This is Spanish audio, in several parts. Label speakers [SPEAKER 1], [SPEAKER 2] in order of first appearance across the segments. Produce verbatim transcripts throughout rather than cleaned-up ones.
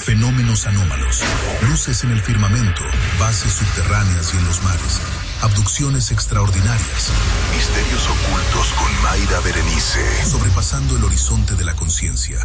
[SPEAKER 1] fenómenos anómalos, luces en el firmamento, bases subterráneas y en los mares, abducciones extraordinarias, misterios ocultos con Mayra Berenice, sobrepasando el horizonte de la conciencia.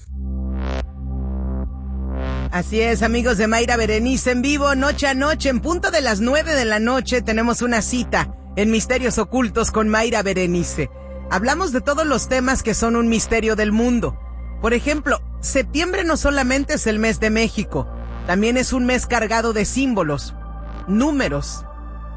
[SPEAKER 2] Así es, amigos de Mayra Berenice en vivo, noche a noche, en punto de las nueve de la noche, tenemos una cita en Misterios Ocultos con Mayra Berenice. Hablamos de todos los temas que son un misterio del mundo. Por ejemplo, septiembre no solamente es el mes de México, también es un mes cargado de símbolos, números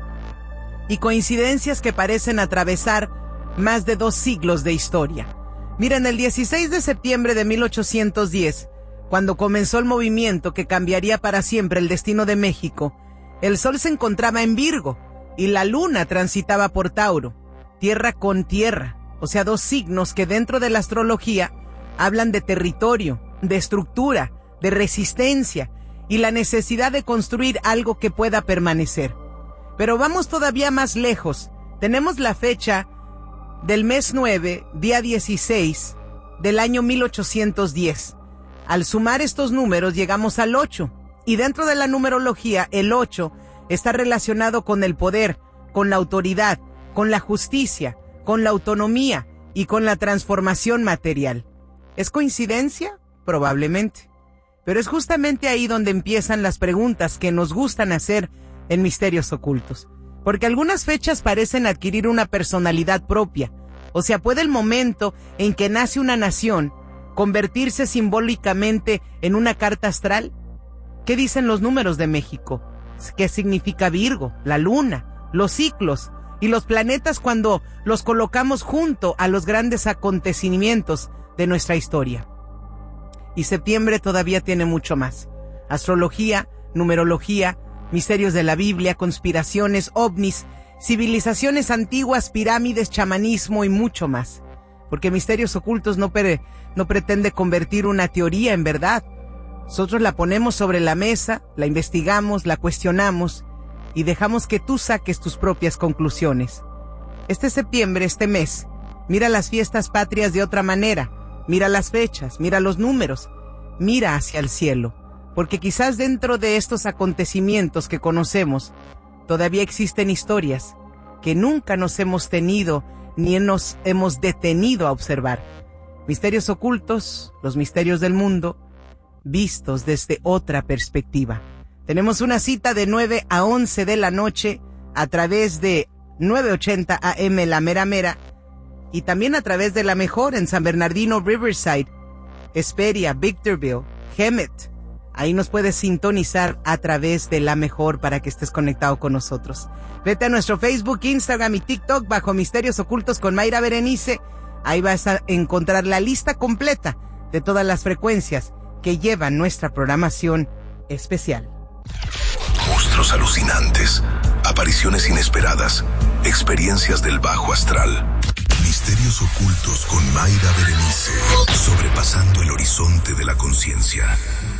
[SPEAKER 2] y coincidencias que parecen atravesar más de dos siglos de historia. Miren, el dieciséis de septiembre de mil ochocientos diez, cuando comenzó el movimiento que cambiaría para siempre el destino de México, el sol se encontraba en Virgo y la luna transitaba por Tauro, tierra con tierra, o sea, dos signos que dentro de la astrología hablan de territorio, de estructura, de resistencia y la necesidad de construir algo que pueda permanecer. Pero vamos todavía más lejos. Tenemos la fecha del mes nueve, día dieciséis, del año mil ochocientos diez. Al sumar estos números llegamos al ocho, y dentro de la numerología el ocho está relacionado con el poder, con la autoridad, con la justicia, con la autonomía y con la transformación material. ¿Es coincidencia? Probablemente. Pero es justamente ahí donde empiezan las preguntas que nos gustan hacer en Misterios Ocultos. Porque algunas fechas parecen adquirir una personalidad propia. O sea, puede el momento en que nace una nación convertirse simbólicamente en una carta astral. ¿Qué dicen los números de México? ¿Qué significa Virgo, la luna, los ciclos y los planetas cuando los colocamos junto a los grandes acontecimientos de nuestra historia? Y septiembre todavía tiene mucho más. Astrología, numerología, misterios de la Biblia, conspiraciones, ovnis, civilizaciones antiguas, pirámides, chamanismo y mucho más. Porque Misterios Ocultos no, pre, no pretende convertir una teoría en verdad. Nosotros la ponemos sobre la mesa, la investigamos, la cuestionamos y dejamos que tú saques tus propias conclusiones. Este septiembre, este mes, mira las fiestas patrias de otra manera. Mira las fechas, mira los números, mira hacia el cielo. Porque quizás dentro de estos acontecimientos que conocemos, todavía existen historias que nunca nos hemos tenido ni nos hemos detenido a observar. Misterios Ocultos, los misterios del mundo, vistos desde otra perspectiva. Tenemos una cita de nueve a once de la noche a través de nueve ochenta A M La Mera Mera y también a través de La Mejor en San Bernardino, Riverside, Hesperia, Victorville, Hemet. Ahí nos puedes sintonizar a través de La Mejor para que estés conectado con nosotros. Vete a nuestro Facebook, Instagram y TikTok bajo Misterios Ocultos con Mayra Berenice. Ahí vas a encontrar la lista completa de todas las frecuencias que llevan nuestra programación especial.
[SPEAKER 1] Monstruos alucinantes, apariciones inesperadas, experiencias del bajo astral. Misterios Ocultos con Mayra Berenice, sobrepasando el horizonte de la conciencia.